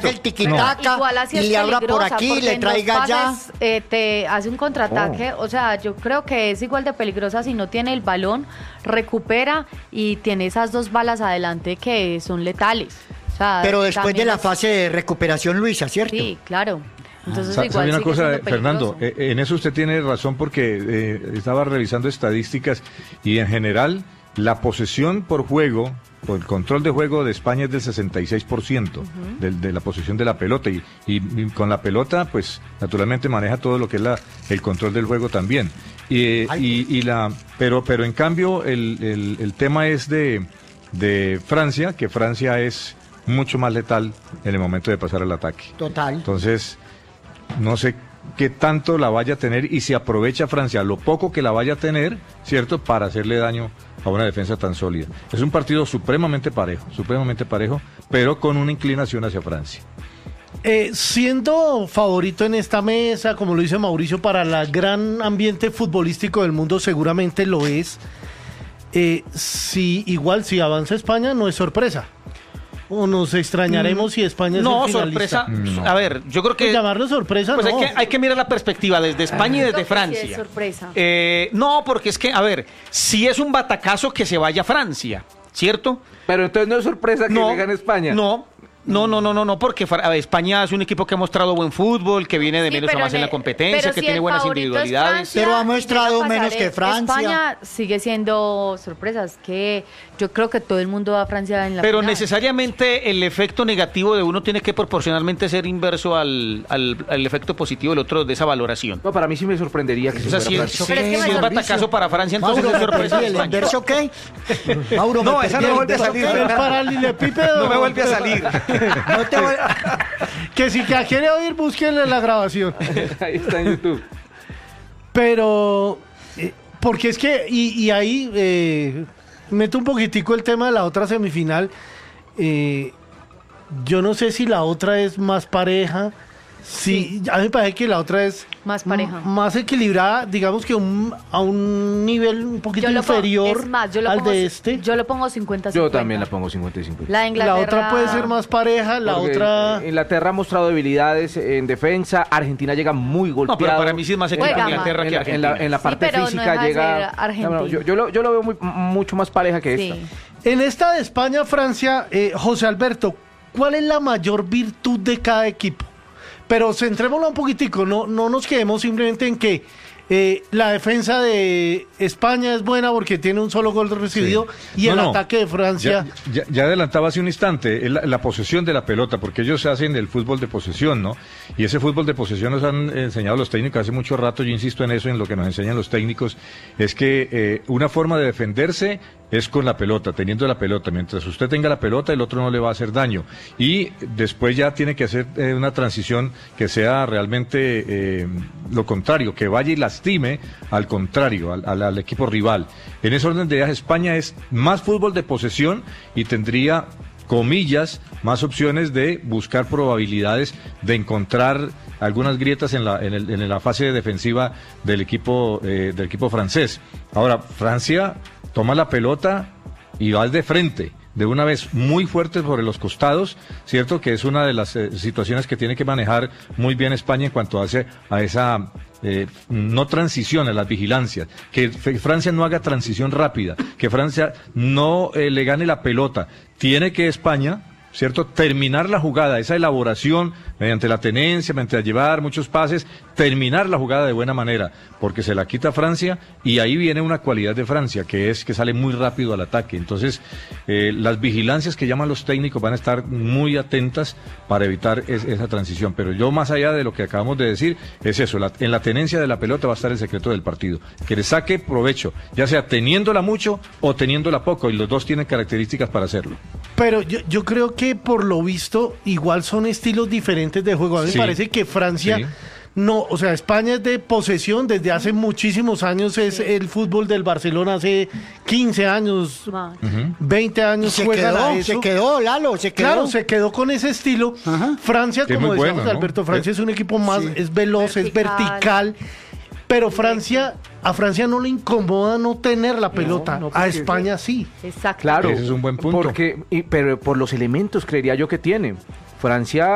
el tiquitaca y le abra por aquí, le traiga allá. Te hace un contraataque, o sea, yo creo que es igual de peligrosa si no tiene el balón, recupera y tiene esas 2 balas adelante que son letales. O sea, pero después de la fase de recuperación, Luisa, ¿cierto? Sí, claro. Entonces, ¿Sabe igual una cosa, Fernando? En eso usted tiene razón porque estaba revisando estadísticas y en general la posesión por juego, por el control de juego de España es del 66% de la posesión de la pelota y con la pelota pues naturalmente maneja todo lo que es el control del juego también. Pero en cambio el tema es de Francia, que Francia es mucho más letal en el momento de pasar al ataque. Total. Entonces, no sé qué tanto la vaya a tener y si aprovecha Francia lo poco que la vaya a tener, ¿cierto?, para hacerle daño a una defensa tan sólida. Es un partido supremamente parejo, pero con una inclinación hacia Francia. Siendo favorito en esta mesa, como lo dice Mauricio, para el gran ambiente futbolístico del mundo, seguramente lo es. Si avanza España, no es sorpresa. ¿O nos extrañaremos si España es el finalista? Sorpresa. A ver, yo creo que... Pues llamarlo sorpresa, pues no. hay que mirar la perspectiva desde España y desde Francia. Sí es sorpresa. No, porque es que, a ver, si es un batacazo que se vaya a Francia, ¿cierto? Pero entonces no es sorpresa que le gane España. No, porque España es un equipo que ha mostrado buen fútbol, que viene de menos a más en la competencia, que tiene buenas individualidades. Francia, pero ha mostrado menos que Francia. España sigue siendo sorpresas, que yo creo que todo el mundo va a Francia en la Pero final. Necesariamente el efecto negativo de uno tiene que proporcionalmente ser inverso al efecto positivo del otro de esa valoración. No, para mí sí me sorprendería que O sea, se si fuera es Francia. batacazo para Francia, entonces es sorpresa de ¿El España. inverso qué? Mauro, No, esa no vuelve a salir. El paralelepípedo. No me vuelve a salir. No te voy... Que si que quiere oír, búsquenle la grabación. Ahí está en YouTube. Pero, porque es que, y ahí meto un poquitico el tema de la otra semifinal. Yo no sé si la otra es más pareja. Sí, a mí me parece que la otra es más pareja, más equilibrada, digamos que a un nivel un poquito inferior al de este. Yo lo pongo 50-50. Yo también la pongo 50-50. La Inglaterra... La otra puede ser más pareja, la Porque otra... Inglaterra ha mostrado debilidades en defensa, Argentina llega muy golpeado. No, pero para mí sí es más equipo Inglaterra que Argentina. En la parte física no llega... yo lo veo mucho más pareja que esta. En esta de España-Francia, José Alberto, ¿cuál es la mayor virtud de cada equipo? Pero centrémoslo un poquitico, no nos quedemos simplemente en que la defensa de España es buena porque tiene un solo gol recibido y el ataque de Francia... Ya adelantaba hace un instante, la posesión de la pelota, porque ellos hacen el fútbol de posesión, ¿no? Y ese fútbol de posesión nos han enseñado los técnicos hace mucho rato, yo insisto en eso, en lo que nos enseñan los técnicos, es que una forma de defenderse es con la pelota, teniendo la pelota. Mientras usted tenga la pelota, el otro no le va a hacer daño. Y después ya tiene que hacer una transición que sea realmente lo contrario, que vaya y lastime al contrario, al equipo rival. En ese orden de ideas, España es más fútbol de posesión y tendría, comillas, más opciones de buscar probabilidades de encontrar algunas grietas en la fase defensiva del equipo francés. Ahora, Francia toma la pelota y va de frente, de una vez muy fuerte sobre los costados, ¿cierto? Que es una de las situaciones que tiene que manejar muy bien España en cuanto a esa no transición, a las vigilancias, que Francia no haga transición rápida, que Francia no le gane la pelota. Tiene que España, ¿cierto?, terminar la jugada, esa elaboración mediante la tenencia, mediante llevar muchos pases, terminar la jugada de buena manera, porque se la quita Francia y ahí viene una cualidad de Francia, que es que sale muy rápido al ataque. Entonces, las vigilancias que llaman los técnicos van a estar muy atentas para evitar esa transición. Pero yo, más allá de lo que acabamos de decir, es eso, en la tenencia de la pelota va a estar el secreto del partido, que le saque provecho, ya sea teniéndola mucho o teniéndola poco, y los dos tienen características para hacerlo. Pero yo creo que por lo visto igual son estilos diferentes de juego. A mí me parece que Francia no, o sea, España es de posesión desde hace muchísimos años, es el fútbol del Barcelona hace 15 años, 20 años se quedó, Lalo, se quedó. Claro, se quedó con ese estilo. Francia, que como decíamos, bueno, ¿no? Alberto, Francia es un equipo más, es veloz, es vertical. Pero a Francia no le incomoda no tener la pelota, a España sí. Exacto. Claro, ese es un buen punto. Pero por los elementos, creería yo, que tiene. Francia